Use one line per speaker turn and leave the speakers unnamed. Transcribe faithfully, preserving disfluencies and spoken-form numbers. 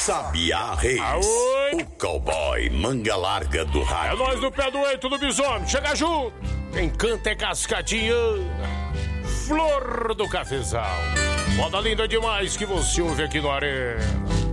Sabiá Reis,
Aoi.
o cowboy manga larga do
É
rádio.
nós do pé do oito do bisomem. Chega junto. Quem canta é Cascadinhana, Flor do Cafezal. Moda linda demais que você ouve aqui no Arena.